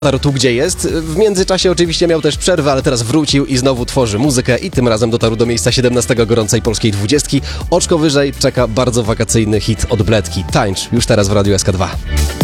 Dotarł tu, gdzie jest. W międzyczasie oczywiście miał też przerwę, ale teraz wrócił i znowu tworzy muzykę i tym razem dotarł do miejsca 17 gorącej polskiej 20. Oczko wyżej czeka bardzo wakacyjny hit od Bledki. Tańcz już teraz w Radiu SK2.